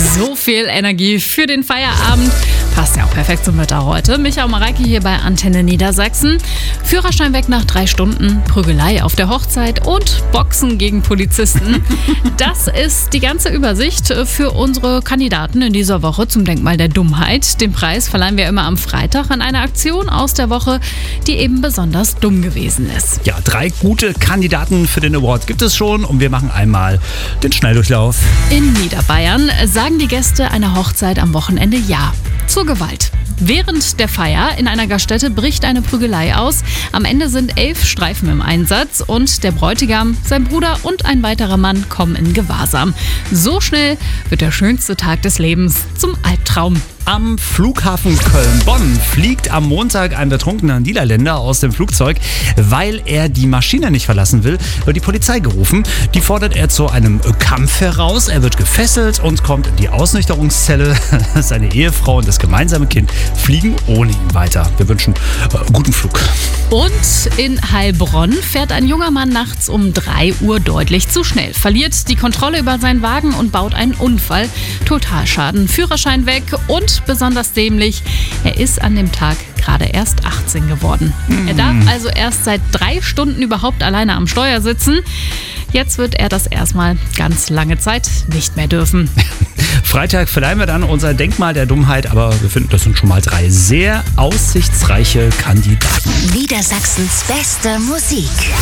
So viel Energie für den Feierabend. Passt ja auch perfekt zum Wetter heute. Micha und Mareike hier bei Antenne Niedersachsen. Führerschein weg nach 3 Stunden, Prügelei auf der Hochzeit und Boxen gegen Polizisten. Das ist die ganze Übersicht für unsere Kandidaten in dieser Woche zum Denkmal der Dummheit. Den Preis verleihen wir immer am Freitag an eine Aktion aus der Woche, die eben besonders dumm gewesen ist. Ja, 3 gute Kandidaten für den Award gibt es schon und wir machen einmal den Schnelldurchlauf. In Niederbayern sagen die Gäste einer Hochzeit am Wochenende Ja zur Gewalt. Während der Feier in einer Gaststätte bricht eine Prügelei aus. Am Ende sind 11 Streifen im Einsatz und der Bräutigam, sein Bruder und ein weiterer Mann kommen in Gewahrsam. So schnell wird der schönste Tag des Lebens zum Albtraum. Am Flughafen Köln-Bonn fliegt am Montag ein betrunkener Niederländer aus dem Flugzeug. Weil er die Maschine nicht verlassen will, wird die Polizei gerufen. Die fordert er zu einem Kampf heraus. Er wird gefesselt und kommt in die Ausnüchterungszelle. Seine Ehefrau und das gemeinsame Kind fliegen ohne ihn weiter. Wir wünschen guten Flug. Und in Heilbronn fährt ein junger Mann nachts um 3 Uhr deutlich zu schnell, verliert die Kontrolle über seinen Wagen und baut einen Unfall. Totalschaden, Führerschein weg und besonders dämlich, er ist an dem Tag gerade erst 18 geworden. Er darf also erst seit 3 Stunden überhaupt alleine am Steuer sitzen. Jetzt wird er das erstmal ganz lange Zeit nicht mehr dürfen. Freitag verleihen wir dann unser Denkmal der Dummheit, aber wir finden, das sind schon mal 3 sehr aussichtsreiche Kandidaten. Niedersachsens beste Musik.